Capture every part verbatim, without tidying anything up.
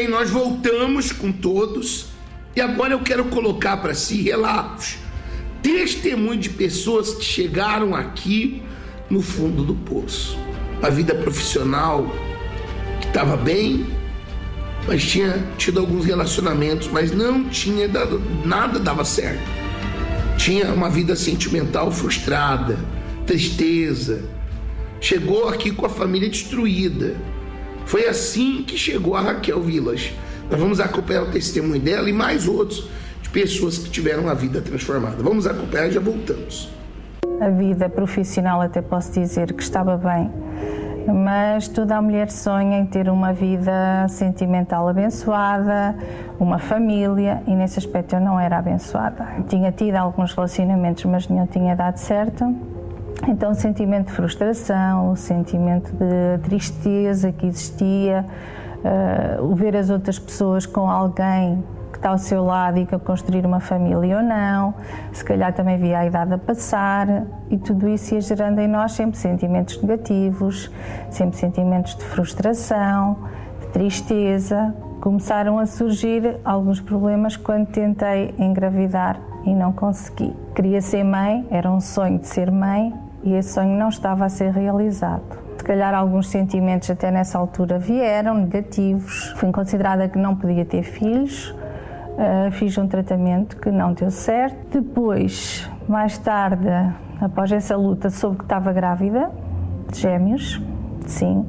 bem, nós voltamos com todos e agora eu quero colocar para si relatos, testemunho de pessoas que chegaram aqui no fundo do poço. A vida profissional que estava bem, mas tinha tido alguns relacionamentos, mas não tinha dado, nada dava certo. Tinha uma vida sentimental frustrada, tristeza. Chegou aqui com a família destruída. Foi assim que chegou a Raquel Vilas. Nós vamos acompanhar o testemunho dela e mais outros de pessoas que tiveram a vida transformada. Vamos acompanhar e já voltamos. A vida profissional até posso dizer que estava bem, mas toda a mulher sonha em ter uma vida sentimental abençoada, uma família, e nesse aspecto eu não era abençoada. Tinha tido alguns relacionamentos, mas nenhum tinha dado certo. Então o sentimento de frustração, o sentimento de tristeza que existia, uh, o ver as outras pessoas com alguém que está ao seu lado e que a construir uma família ou não, se calhar também via a idade a passar, e tudo isso ia gerando em nós sempre sentimentos negativos, sempre sentimentos de frustração, de tristeza. Começaram a surgir alguns problemas quando tentei engravidar e não consegui. Queria ser mãe, era um sonho de ser mãe e esse sonho não estava a ser realizado. Se calhar alguns sentimentos até nessa altura vieram, negativos. Fui considerada que não podia ter filhos. Uh, fiz um tratamento que não deu certo. Depois, mais tarde, após essa luta, soube que estava grávida de gêmeos, sim,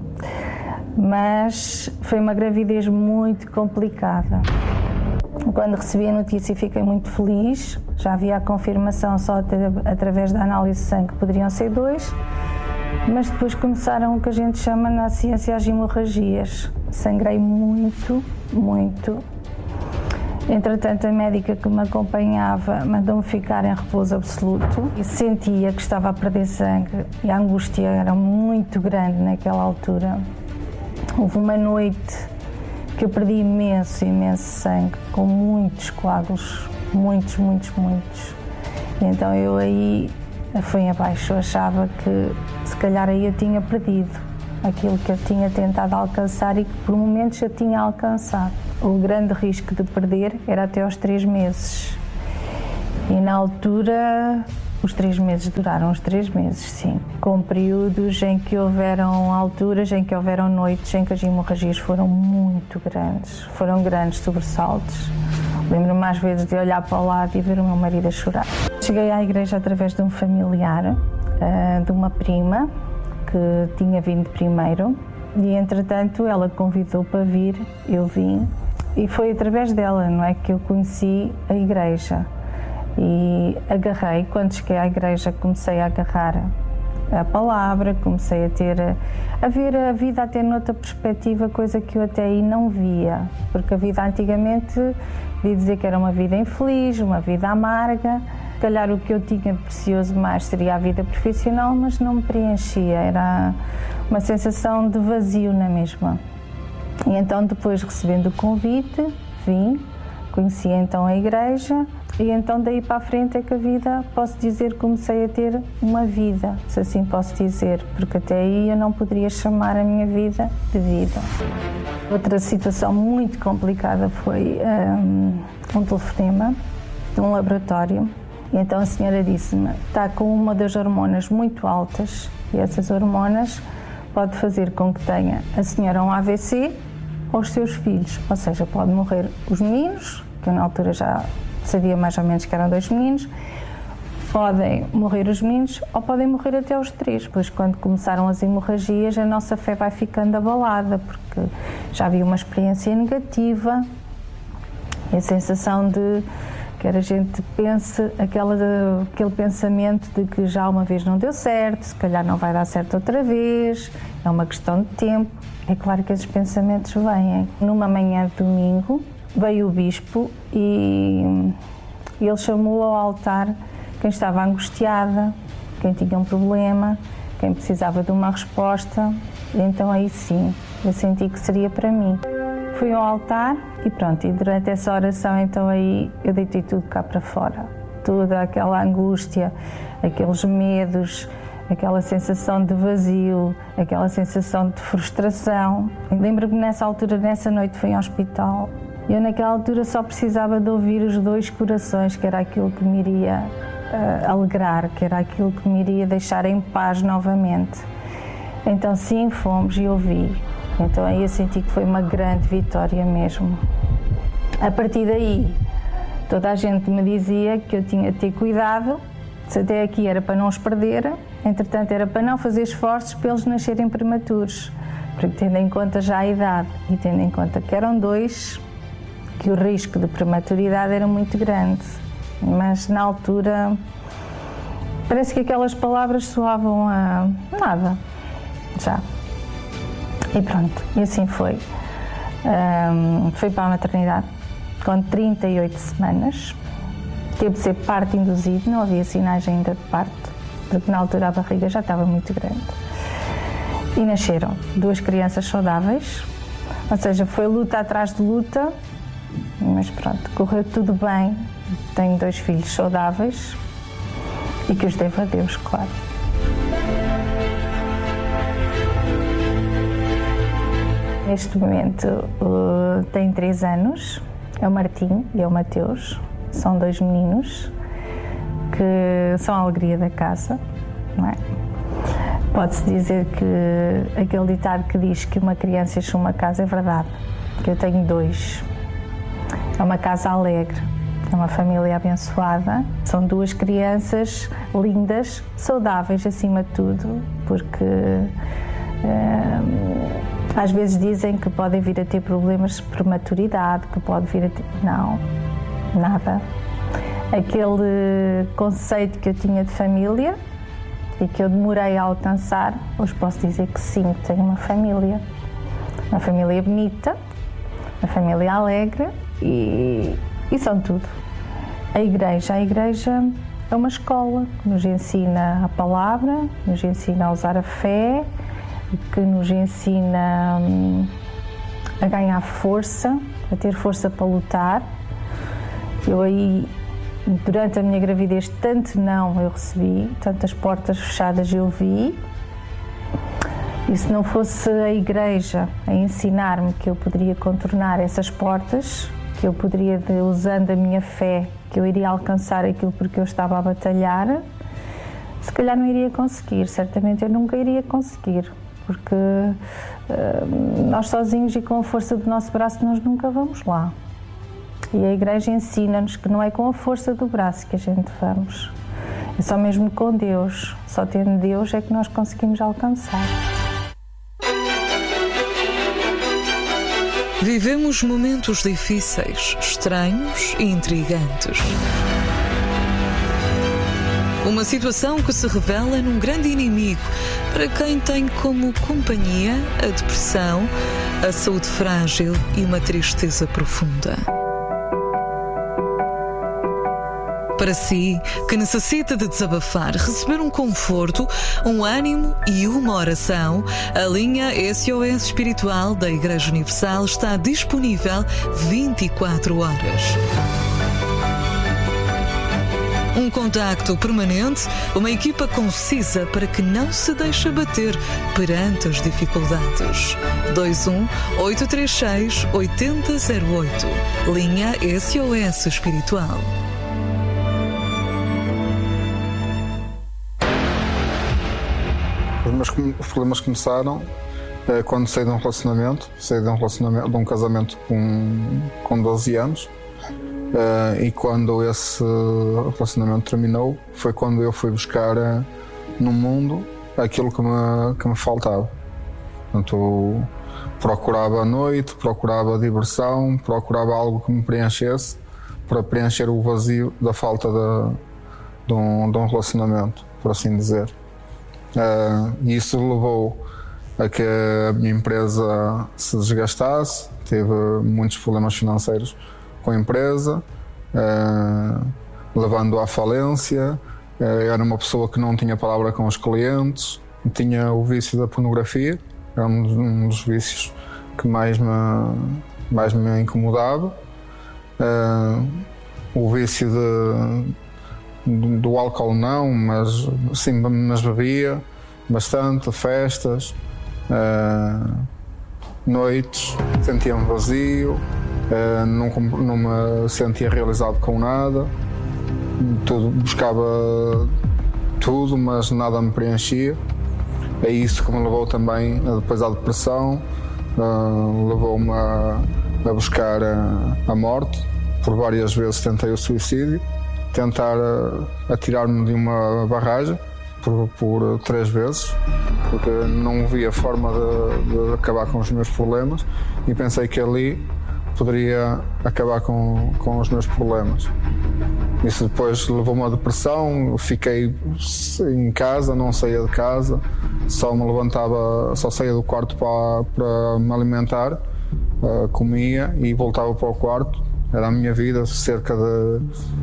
mas foi uma gravidez muito complicada. Quando recebi a notícia fiquei muito feliz, já havia a confirmação só através da análise de sangue que poderiam ser dois, mas depois começaram o que a gente chama na ciência as hemorragias. Sangrei muito, muito. Entretanto, a médica que me acompanhava mandou-me ficar em repouso absoluto e sentia que estava a perder sangue e a angústia era muito grande naquela altura. Houve uma noite que eu perdi imenso, imenso sangue, com muitos coágulos, muitos, muitos, muitos. E então eu aí fui abaixo, eu achava que se calhar aí eu tinha perdido aquilo que eu tinha tentado alcançar e que por momentos eu tinha alcançado. O grande risco de perder era até aos três meses. E na altura, os três meses duraram os três meses, sim. Com períodos em que houveram alturas, em que houveram noites em que as hemorragias foram muito grandes. Foram grandes sobressaltos. Lembro-me às vezes de olhar para o lado e ver o meu marido a chorar. Cheguei à igreja através de um familiar, de uma prima, que tinha vindo primeiro. E entretanto ela convidou para vir, eu vim. E foi através dela, não é, que eu conheci a igreja. E agarrei, quando cheguei à igreja, comecei a agarrar a palavra, comecei a ter, a ver a vida até noutra perspectiva, coisa que eu até aí não via. Porque a vida antigamente, devia dizer que era uma vida infeliz, uma vida amarga. Se calhar o que eu tinha de precioso mais seria a vida profissional, mas não me preenchia, era uma sensação de vazio na mesma. E então depois, recebendo o convite, vim, conheci então a igreja e então daí para a frente é que a vida, posso dizer, comecei a ter uma vida, se assim posso dizer, porque até aí eu não poderia chamar a minha vida de vida. Outra situação muito complicada foi um, um telefonema de um laboratório. E então a senhora disse-me, está com uma das hormonas muito altas e essas hormonas pode fazer com que tenha a senhora um A V C ou os seus filhos, ou seja, pode morrer os meninos, que eu na altura já sabia mais ou menos que eram dois meninos, podem morrer os meninos ou podem morrer até os três, pois quando começaram as hemorragias a nossa fé vai ficando abalada, porque já havia uma experiência negativa e a sensação de quer a gente pense aquela, aquele pensamento de que já uma vez não deu certo, se calhar não vai dar certo outra vez, é uma questão de tempo. É claro que esses pensamentos vêm. Numa manhã de domingo veio o bispo e ele chamou ao altar quem estava angustiada, quem tinha um problema, quem precisava de uma resposta. E então aí sim, eu senti que seria para mim. Fui ao altar e pronto, e durante essa oração então aí eu deitei tudo cá para fora. Toda aquela angústia, aqueles medos, aquela sensação de vazio, aquela sensação de frustração. Lembro-me nessa altura, nessa noite, fui ao hospital. Eu naquela altura só precisava de ouvir os dois corações, que era aquilo que me iria uh, alegrar, que era aquilo que me iria deixar em paz novamente. Então sim, fomos e ouvi. Então aí eu senti que foi uma grande vitória mesmo. A partir daí, toda a gente me dizia que eu tinha de ter cuidado, se até aqui era para não os perder, entretanto era para não fazer esforços para eles nascerem prematuros, porque tendo em conta já a idade e tendo em conta que eram dois, que o risco de prematuridade era muito grande. Mas na altura, parece que aquelas palavras soavam a nada, já. E pronto, e assim foi. Um, fui para a maternidade com trinta e oito semanas. Teve de ser parto induzido, não havia sinais ainda de parto, porque na altura a barriga já estava muito grande. E nasceram duas crianças saudáveis, ou seja, foi luta atrás de luta, mas pronto, correu tudo bem. Tenho dois filhos saudáveis e que os devo a Deus, claro. Neste momento uh, tem três anos, é o Martim e é o Mateus. São dois meninos que são a alegria da casa, não é? Pode-se dizer que aquele ditado que diz que uma criança enche uma casa é verdade, que eu tenho dois. É uma casa alegre, é uma família abençoada, são duas crianças lindas, saudáveis acima de tudo, porque hum, às vezes dizem que podem vir a ter problemas de prematuridade, que pode vir a ter... Não. Nada. Aquele conceito que eu tinha de família e que eu demorei a alcançar, hoje posso dizer que sim, tenho uma família. Uma família bonita, uma família alegre e, e são tudo. A igreja, a igreja é uma escola que nos ensina a palavra, nos ensina a usar a fé, que nos ensina hum, a ganhar força, a ter força para lutar. Eu aí, durante a minha gravidez, tanto não eu recebi, tantas portas fechadas eu vi. E se não fosse a igreja a ensinar-me que eu poderia contornar essas portas, que eu poderia, de, usando a minha fé, que eu iria alcançar aquilo porque eu estava a batalhar, se calhar não iria conseguir, certamente eu nunca iria conseguir, porque uh, nós sozinhos e com a força do nosso braço nós nunca vamos lá. E a igreja ensina-nos que não é com a força do braço que a gente vamos, é só mesmo com Deus, só tendo Deus é que nós conseguimos alcançar. Vivemos momentos difíceis, estranhos e intrigantes. Uma situação que se revela num grande inimigo para quem tem como companhia a depressão, a saúde frágil e uma tristeza profunda. Para si, que necessita de desabafar, receber um conforto, um ânimo e uma oração, a linha S O S Espiritual da Igreja Universal está disponível vinte e quatro horas. Um contacto permanente, uma equipa concisa para que não se deixe abater perante as dificuldades. dois um oito três seis oito zero zero oito. Linha S O S Espiritual. Os meus problemas começaram eh, quando saí de um relacionamento, saí de um, relacionamento, de um casamento com, com doze anos, eh, e quando esse relacionamento terminou, foi quando eu fui buscar eh, no mundo aquilo que me, que me faltava. Portanto, procurava a noite, procurava diversão, procurava algo que me preenchesse, para preencher o vazio da falta de, de, um, de um relacionamento, por assim dizer. Uh, e isso levou a que a minha empresa se desgastasse, teve muitos problemas financeiros com a empresa, uh, levando à falência. Uh, era uma pessoa que não tinha palavra com os clientes, tinha o vício da pornografia, era um dos vícios que mais me, mais me incomodava. Uh, o vício de, do, do álcool não, mas sim, mas bebia bastante, festas, uh, noites, sentia-me vazio, uh, não, não me sentia realizado com nada, tudo, buscava tudo, mas nada me preenchia. É isso que me levou também depois à depressão, uh, levou-me a, a buscar a, a morte. Por várias vezes tentei o suicídio, tentar uh, atirar-me de uma barragem por, por três vezes, porque não via forma de, de acabar com os meus problemas e pensei que ali poderia acabar com, com os meus problemas. Isso depois levou-me à depressão, fiquei em casa, não saía de casa, só me levantava, só saía do quarto para, para me alimentar, uh, comia e voltava para o quarto. Era a minha vida, cerca de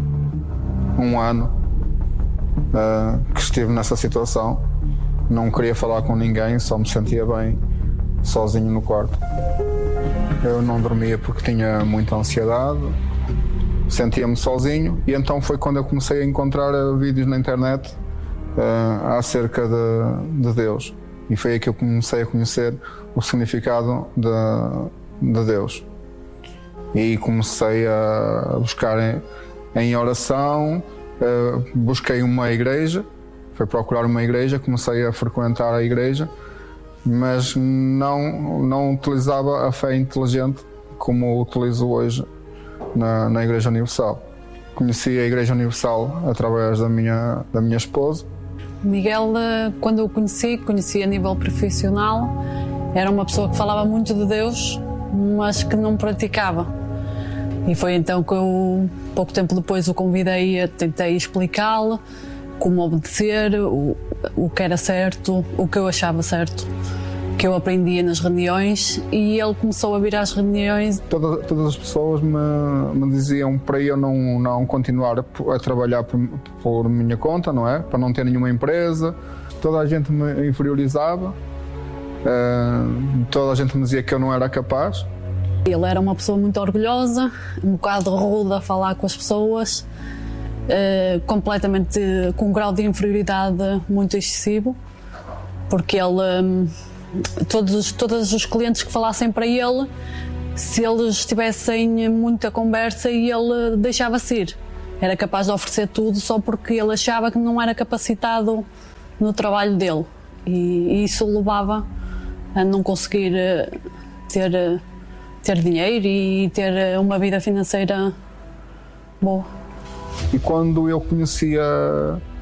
um ano uh, que estive nessa situação. Não queria falar com ninguém, só me sentia bem sozinho no quarto. Eu não dormia porque tinha muita ansiedade, sentia-me sozinho e então foi quando eu comecei a encontrar vídeos na internet uh, acerca de, de Deus. E foi aí que eu comecei a conhecer o significado de, de Deus. E comecei a buscar em, em oração, uh, busquei uma igreja, fui procurar uma igreja, comecei a frequentar a igreja, mas não, não utilizava a fé inteligente como utilizo hoje na, na Igreja Universal. Conheci a Igreja Universal através da minha, da minha esposa. Miguel, quando eu o conheci, conheci a nível profissional, era uma pessoa que falava muito de Deus, mas que não praticava. E foi então que eu, pouco tempo depois, o convidei, tentei explicá-lo como obedecer, o, o que era certo, o que eu achava certo, que eu aprendia nas reuniões, e ele começou a vir às reuniões. Todas, todas as pessoas me, me diziam para eu não, não continuar a, a trabalhar por, por minha conta, não é? Para não ter nenhuma empresa. Toda a gente me inferiorizava, uh, toda a gente me dizia que eu não era capaz. Ele era uma pessoa muito orgulhosa, um bocado rude a falar com as pessoas, uh, completamente com um grau de inferioridade muito excessivo, porque ele, um, todos, todos os clientes que falassem para ele, se eles tivessem muita conversa, ele deixava-se ir. Era capaz de oferecer tudo só porque ele achava que não era capacitado no trabalho dele, e isso o levava a não conseguir ter, ter dinheiro e ter uma vida financeira boa. E quando eu conhecia